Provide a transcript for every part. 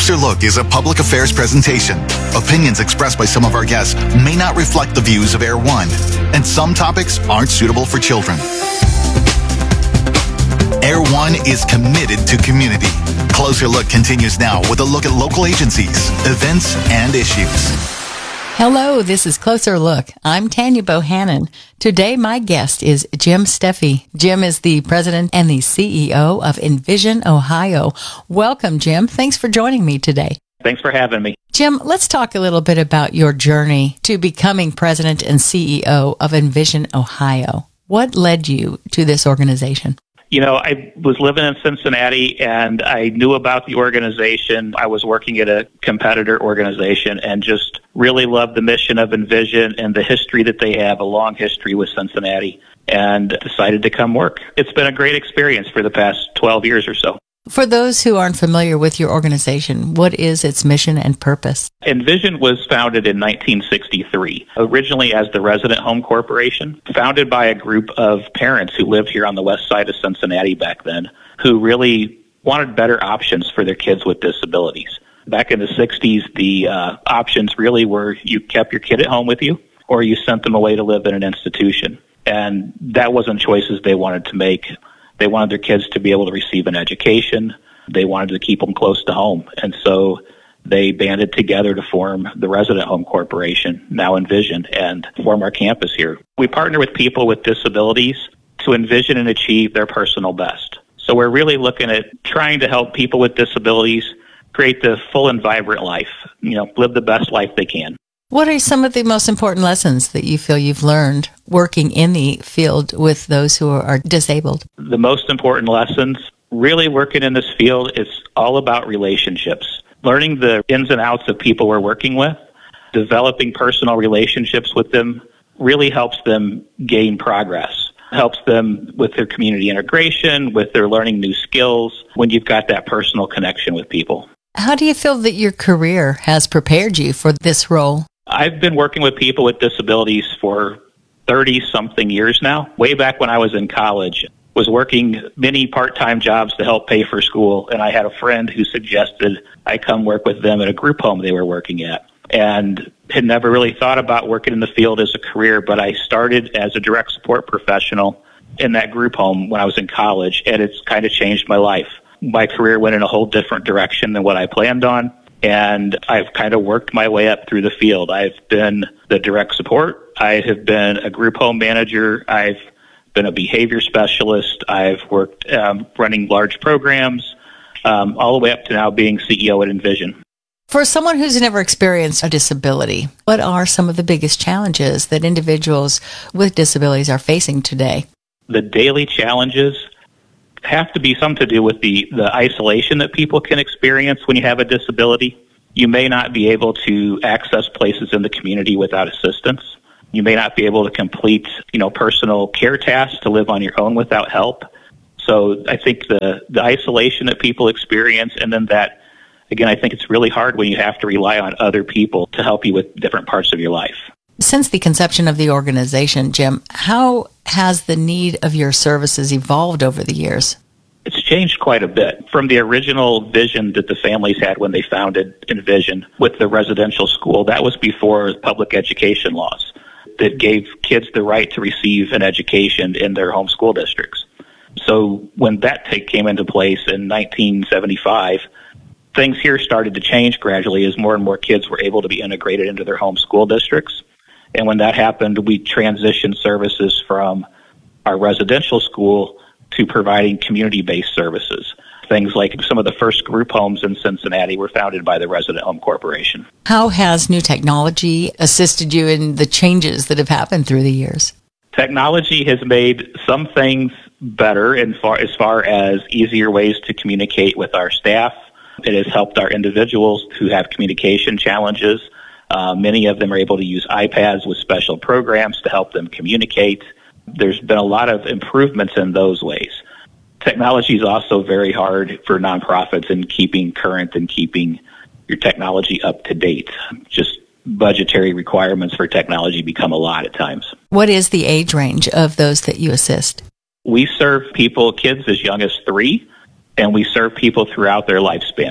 Closer Look is a public affairs presentation. Opinions expressed by some of our guests may not reflect the views of Air One, and some topics aren't suitable for children. Air One is committed to community. Closer Look continues now with a look at local agencies, events, and issues. Hello, this is Closer Look. I'm Tanya Bohannon. Today, my guest is Jim Steffi. Jim is the president and the CEO of Envision Ohio. Welcome, Jim. Thanks for joining me today. Thanks for having me. Jim, let's talk a little bit about your journey to becoming president and CEO of Envision Ohio. What led you to this organization? You know, I was living in Cincinnati and I knew about the organization. I was working at a competitor organization and just really loved the mission of Envision and the history that they have, a long history with Cincinnati, and decided to come work. It's been a great experience for the past 12 years or so. For those who aren't familiar with your organization, what is its mission and purpose? Envision was founded in 1963, originally as the Resident Home Corporation, founded by a group of parents who lived here on the west side of Cincinnati back then, who really wanted better options for their kids with disabilities. Back in the 60s, the options really were you kept your kid at home with you, or you sent them away to live in an institution. And that wasn't choices they wanted to make. They wanted their kids to be able to receive an education. They wanted to keep them close to home. And so they banded together to form the Resident Home Corporation, now Envision, and form our campus here. We partner with people with disabilities to envision and achieve their personal best. So we're really looking at trying to help people with disabilities create the full and vibrant life, live the best life they can. What are some of the most important lessons that you feel you've learned working in the field with those who are disabled? The most important lessons, really working in this field, is all about relationships. Learning the ins and outs of people we're working with, developing personal relationships with them really helps them gain progress. Helps them with their community integration, with their learning new skills, when you've got that personal connection with people. How do you feel that your career has prepared you for this role? I've been working with people with disabilities for 30-something years now. Way back when I was in college, was working many part-time jobs to help pay for school, and I had a friend who suggested I come work with them at a group home they were working at, and had never really thought about working in the field as a career, but I started as a direct support professional in that group home when I was in college, and it's kind of changed my life. My career went in a whole different direction than what I planned on, and I've kind of worked my way up through the field. I've been the direct support. I have been a group home manager. I've been a behavior specialist. I've worked running large programs, all the way up to now being CEO at Envision. For someone who's never experienced a disability, what are some of the biggest challenges that individuals with disabilities are facing today? The daily challenges have to be some to do with the isolation that people can experience when you have a disability. You may not be able to access places in the community without assistance. You may not be able to complete, personal care tasks to live on your own without help. So I think the isolation that people experience, and then that, again, I think it's really hard when you have to rely on other people to help you with different parts of your life. Since the conception of the organization, Jim, how has the need of your services evolved over the years? It's changed quite a bit from the original vision that the families had when they founded Envision with the residential school. That was before public education laws that gave kids the right to receive an education in their home school districts. So when that came into place in 1975, things here started to change gradually as more and more kids were able to be integrated into their home school districts. And when that happened, we transitioned services from our residential school to providing community-based services. Things like some of the first group homes in Cincinnati were founded by the Resident Home Corporation. How has new technology assisted you in the changes that have happened through the years? Technology has made some things better as far as easier ways to communicate with our staff. It has helped our individuals who have communication challenges. Many of them are able to use iPads with special programs to help them communicate. There's been a lot of improvements in those ways. Technology is also very hard for nonprofits in keeping current and keeping your technology up to date. Just budgetary requirements for technology become a lot at times. What is the age range of those that you assist? We serve kids as young as 3, and we serve people throughout their lifespan.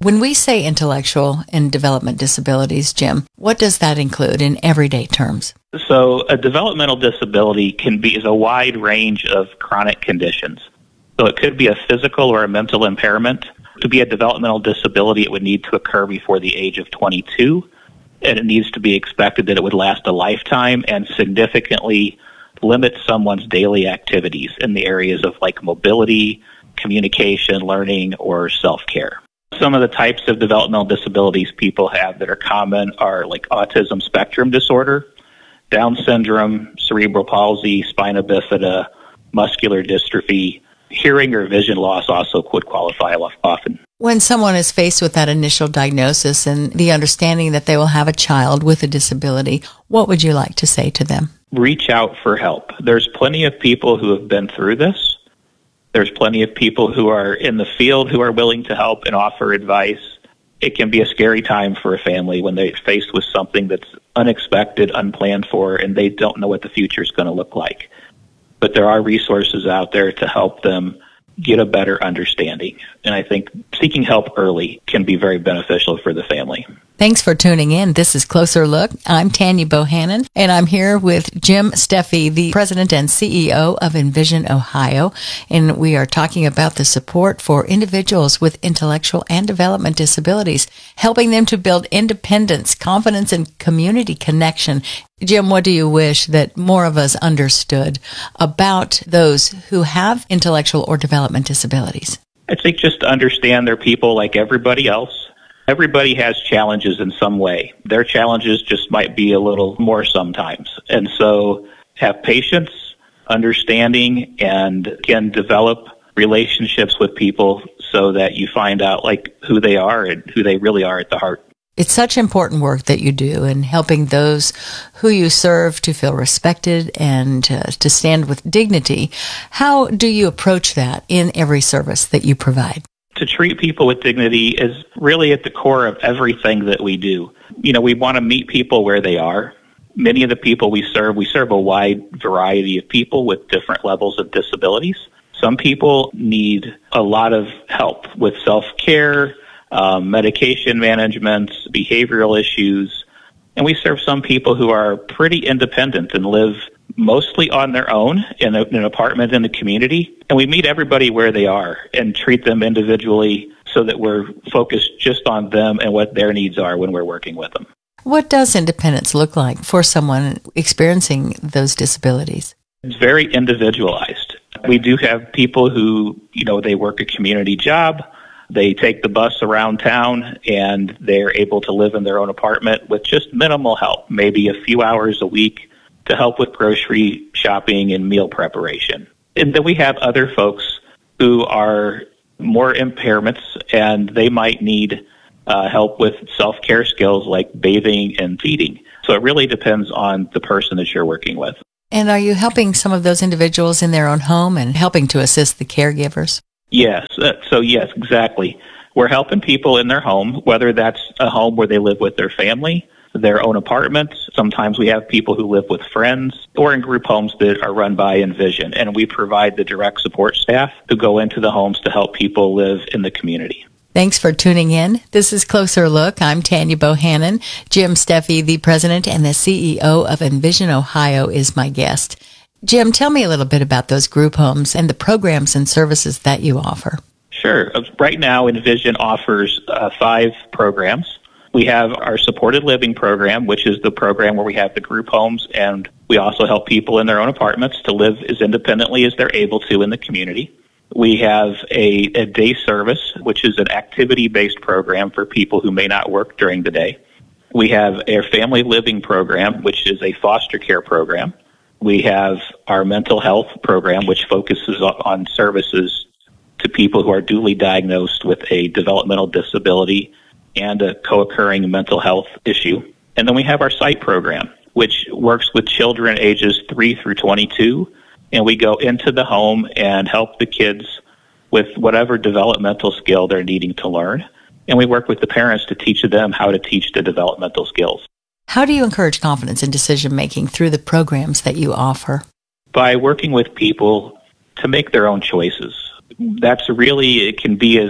When we say intellectual and development disabilities, Jim, what does that include in everyday terms? So a developmental disability is a wide range of chronic conditions. So it could be a physical or a mental impairment. To be a developmental disability, it would need to occur before the age of 22, and it needs to be expected that it would last a lifetime and significantly limit someone's daily activities in the areas of like mobility, communication, learning, or self-care. Some of the types of developmental disabilities people have that are common are like autism spectrum disorder, Down syndrome, cerebral palsy, spina bifida, muscular dystrophy. Hearing or vision loss also could qualify often. When someone is faced with that initial diagnosis and the understanding that they will have a child with a disability, what would you like to say to them? Reach out for help. There's plenty of people who have been through this. There's plenty of people who are in the field who are willing to help and offer advice. It can be a scary time for a family when they're faced with something that's unexpected, unplanned for, and they don't know what the future is going to look like. But there are resources out there to help them get a better understanding. And I think seeking help early can be very beneficial for the family. Thanks for tuning in. This is Closer Look. I'm Tanya Bohannon, and I'm here with Jim Steffi, the president and CEO of Envision Ohio. And we are talking about the support for individuals with intellectual and development disabilities, helping them to build independence, confidence, and community connection. Jim, what do you wish that more of us understood about those who have intellectual or development disabilities? I think just to understand they're people like everybody else. Everybody has challenges in some way. Their challenges just might be a little more sometimes. And so have patience, understanding, and can develop relationships with people so that you find out like who they are and who they really are at the heart. It's such important work that you do in helping those who you serve to feel respected and to stand with dignity. How do you approach that in every service that you provide? To treat people with dignity is really at the core of everything that we do. You know, we want to meet people where they are. Many of the people we serve a wide variety of people with different levels of disabilities. Some people need a lot of help with self-care, medication management, behavioral issues. And we serve some people who are pretty independent and live mostly on their own in an apartment in the community. And we meet everybody where they are and treat them individually so that we're focused just on them and what their needs are when we're working with them. What does independence look like for someone experiencing those disabilities? It's very individualized. We do have people who, they work a community job. They take the bus around town and they're able to live in their own apartment with just minimal help, maybe a few hours a week to help with grocery shopping and meal preparation. And then we have other folks who are more impairments and they might need help with self-care skills like bathing and feeding. So it really depends on the person that you're working with. And are you helping some of those individuals in their own home and helping to assist the caregivers? Yes. Yes, exactly. We're helping people in their home, whether that's a home where they live with their family, their own apartment. Sometimes we have people who live with friends or in group homes that are run by Envision. And we provide the direct support staff who go into the homes to help people live in the community. Thanks for tuning in. This is Closer Look. I'm Tanya Bohannon. Jim Steffi, the president and the CEO of Envision Ohio, is my guest. Jim, tell me a little bit about those group homes and the programs and services that you offer. Sure. Right now, Envision offers 5 programs. We have our supported living program, which is the program where we have the group homes, and we also help people in their own apartments to live as independently as they're able to in the community. We have a day service, which is an activity-based program for people who may not work during the day. We have our family living program, which is a foster care program. We have our mental health program, which focuses on services to people who are duly diagnosed with a developmental disability and a co-occurring mental health issue. And then we have our SIGHT program, which works with children ages 3 through 22. And we go into the home and help the kids with whatever developmental skill they're needing to learn. And we work with the parents to teach them how to teach the developmental skills. How do you encourage confidence in decision-making through the programs that you offer? By working with people to make their own choices. It can be as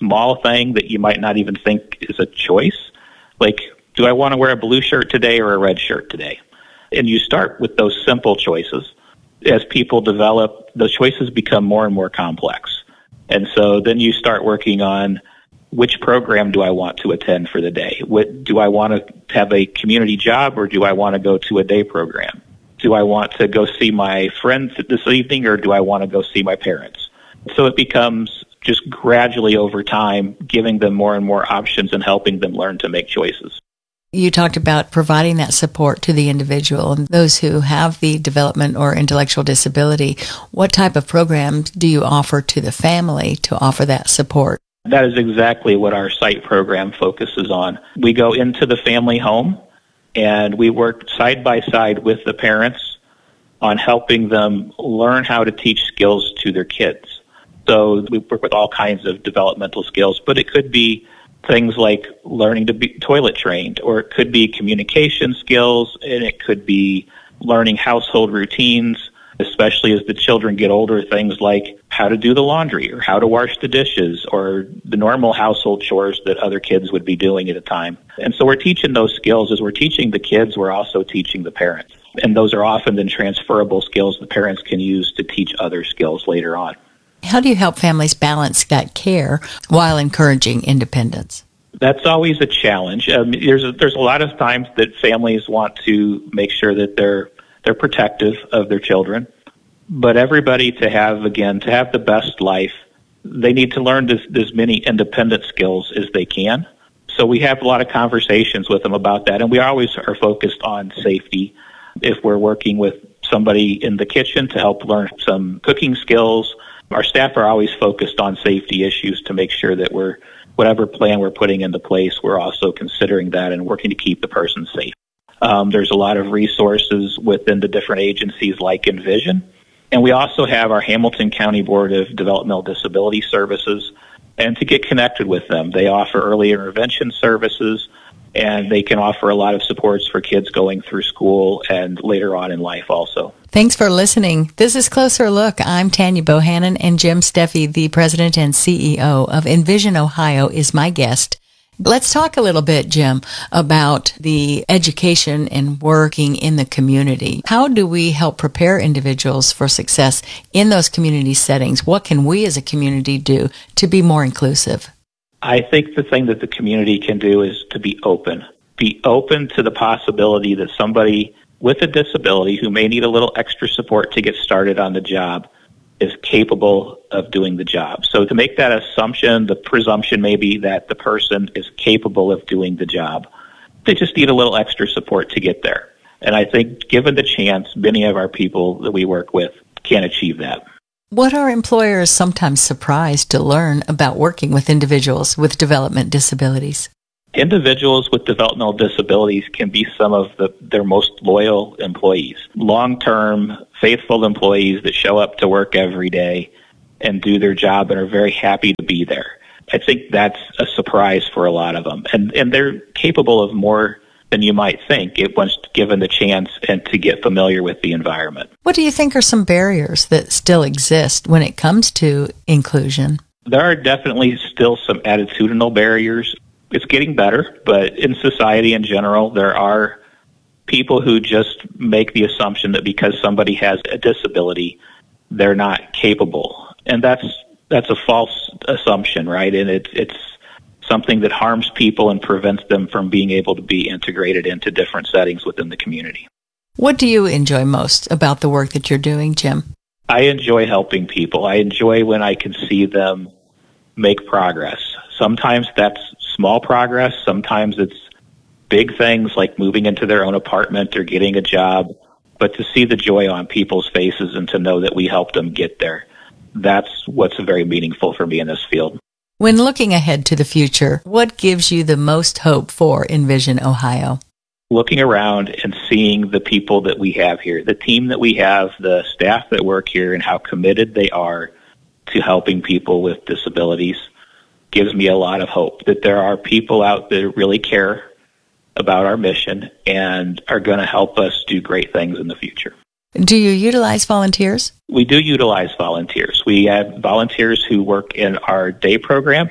small thing that you might not even think is a choice. Like, do I want to wear a blue shirt today or a red shirt today? And you start with those simple choices. As people develop, the choices become more and more complex. And so then you start working on, which program do I want to attend for the day? What, do I want to have a community job, or do I want to go to a day program? Do I want to go see my friends this evening, or do I want to go see my parents? So it becomes just gradually over time giving them more and more options and helping them learn to make choices. You talked about providing that support to the individual and those who have the development or intellectual disability. What type of programs do you offer to the family to offer that support? That is exactly what our SIGHT program focuses on. We go into the family home and we work side by side with the parents on helping them learn how to teach skills to their kids. So we work with all kinds of developmental skills, but it could be things like learning to be toilet trained, or it could be communication skills, and it could be learning household routines, especially as the children get older, things like how to do the laundry or how to wash the dishes or the normal household chores that other kids would be doing at a time. And so we're teaching those skills. As we're teaching the kids, we're also teaching the parents. And those are often then transferable skills the parents can use to teach other skills later on. How do you help families balance that care while encouraging independence? That's always a challenge. There's a lot of times that families want to make sure that they're protective of their children. But everybody to have the best life, they need to learn as many independent skills as they can. So we have a lot of conversations with them about that, and we always are focused on safety. If we're working with somebody in the kitchen to help learn some cooking skills, our staff are always focused on safety issues to make sure that whatever plan we're putting into place, we're also considering that and working to keep the person safe. There's a lot of resources within the different agencies like Envision. And we also have our Hamilton County Board of Developmental Disability Services. And to get connected with them, they offer early intervention services, and they can offer a lot of supports for kids going through school and later on in life also. Thanks for listening. This is Closer Look. I'm Tanya Bohannon, and Jim Steffi, the president and CEO of Envision Ohio, is my guest. Let's talk a little bit, Jim, about the education and working in the community. How do we help prepare individuals for success in those community settings? What can we as a community do to be more inclusive? I think the thing that the community can do is to be open. Be open to the possibility that somebody with a disability who may need a little extra support to get started on the job is capable of doing the job. So to make that assumption, the presumption may be that the person is capable of doing the job. They just need a little extra support to get there. And I think given the chance, many of our people that we work with can achieve that. What are employers sometimes surprised to learn about working with individuals with development disabilities? Individuals with developmental disabilities can be some of their most loyal employees, long-term, faithful employees that show up to work every day and do their job and are very happy to be there. I think that's a surprise for a lot of them. And they're capable of more than you might think once given the chance and to get familiar with the environment. What do you think are some barriers that still exist when it comes to inclusion? There are definitely still some attitudinal barriers. It's getting better, but in society in general, there are people who just make the assumption that because somebody has a disability, they're not capable. And that's a false assumption, right? And it's something that harms people and prevents them from being able to be integrated into different settings within the community. What do you enjoy most about the work that you're doing, Jim? I enjoy helping people. I enjoy when I can see them make progress. Sometimes that's small progress. Sometimes it's big things like moving into their own apartment or getting a job. But to see the joy on people's faces and to know that we helped them get there, that's what's very meaningful for me in this field. When looking ahead to the future, what gives you the most hope for Envision Ohio? Looking around and seeing the people that we have here, the team that we have, the staff that work here, and how committed they are to helping people with disabilities gives me a lot of hope that there are people out there that really care about our mission and are going to help us do great things in the future. Do you utilize volunteers? We do utilize volunteers. We have volunteers who work in our day program.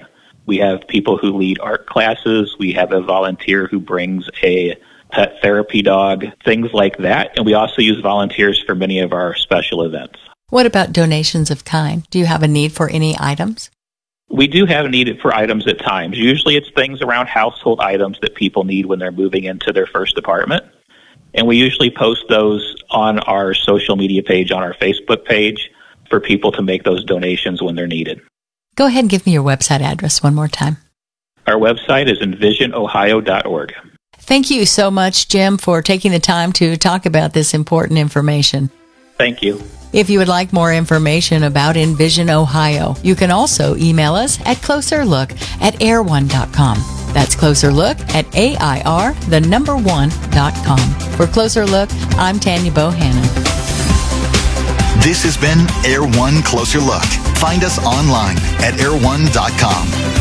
We have people who lead art classes. We have a volunteer who brings a pet therapy dog, things like that. And we also use volunteers for many of our special events. What about donations of kind? Do you have a need for any items? We do have a need for items at times. Usually it's things around household items that people need when they're moving into their first apartment. And we usually post those on our social media page, on our Facebook page, for people to make those donations when they're needed. Go ahead and give me your website address one more time. Our website is envisionohio.org. Thank you so much, Jim, for taking the time to talk about this important information. Thank you. If you would like more information about Envision Ohio, you can also email us at closerlook@air1.com. That's closerlook@AIR1.com. For Closer Look, I'm Tanya Bohannon. This has been Air One Closer Look. Find us online at air1.com.